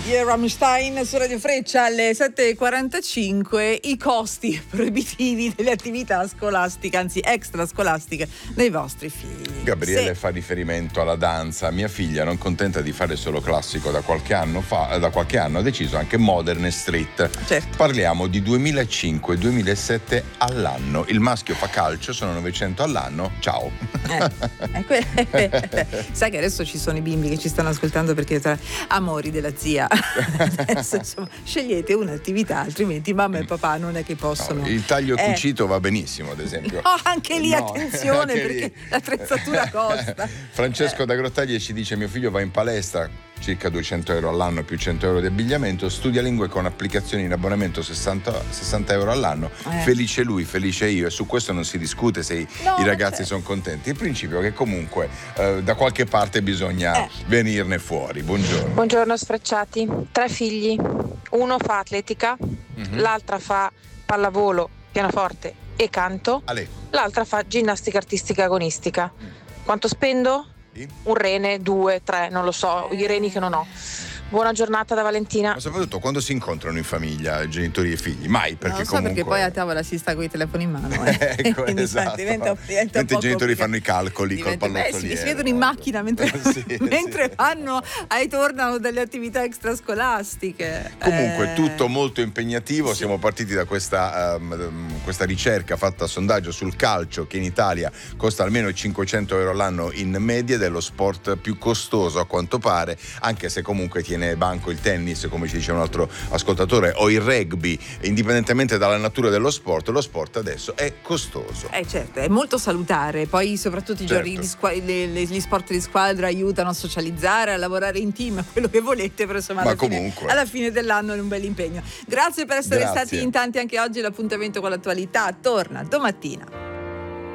di Rammstein su Radio Freccia alle 7:45. I costi proibitivi delle attività scolastiche, anzi extrascolastiche, dei vostri figli. Gabriele fa riferimento alla danza. Mia figlia, non contenta di fare solo classico da qualche anno ha deciso anche modern e street. Certo. Parliamo di 2005-2007 all'anno. Il maschio fa calcio, sono 900 all'anno. Ciao. Sai che adesso ci sono i bimbi che ci stanno ascoltando, perché tra amori della zia adesso, insomma, scegliete un'attività, altrimenti mamma e papà non è che possono. No, il taglio cucito va benissimo, ad esempio. No, anche lì attenzione, anche perché lì. l'attrezzatura costa. Francesco da Grottaglie ci dice: mio figlio va in palestra, circa 200 euro all'anno più 100 euro di abbigliamento, studia lingue con applicazioni in abbonamento 60 euro all'anno. Felice lui, felice io, e su questo non si discute se i ragazzi sono contenti. Il principio è che comunque da qualche parte bisogna venirne fuori. Buongiorno sfrecciati. 3 figli, uno fa atletica, l'altra fa pallavolo, pianoforte e canto, l'altra fa ginnastica artistica agonistica. Quanto spendo? Un rene, 2, 3, non lo so, i reni che non ho. Buona giornata da Valentina. Ma soprattutto quando si incontrano in famiglia, genitori e figli, mai, perché non so, comunque... perché poi a tavola si sta con i telefoni in mano. Ecco, quindi, esatto. Diventa mentre i genitori fanno i calcoli col pallottoliere. Si vedono in macchina mentre vanno e tornano dalle attività extrascolastiche. Comunque tutto molto impegnativo. Siamo partiti da questa ricerca fatta a sondaggio sul calcio, che in Italia costa almeno 500 euro all'anno in media, ed è lo sport più costoso a quanto pare, anche se comunque tiene banco il tennis, come ci dice un altro ascoltatore, o il rugby. Indipendentemente dalla natura dello sport, lo sport adesso è costoso. Certo, è molto salutare. Poi soprattutto gli sport di squadra aiutano a socializzare, a lavorare in team, quello che volete, però insomma alla fine dell'anno è un bel impegno. Grazie per essere stati in tanti anche oggi. L'appuntamento con l'attualità torna domattina.